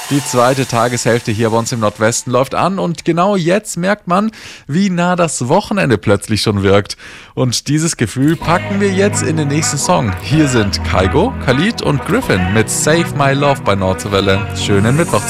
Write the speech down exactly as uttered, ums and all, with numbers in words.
Die zweite Tageshälfte hier bei uns im Nordwesten läuft an und genau jetzt merkt man, wie nah das Wochenende plötzlich schon wirkt. Und dieses Gefühl packen wir jetzt in den nächsten Song. Hier sind Kygo, Khalid und Griffin mit Save My Love bei Nordwelle. Schönen Mittwoch.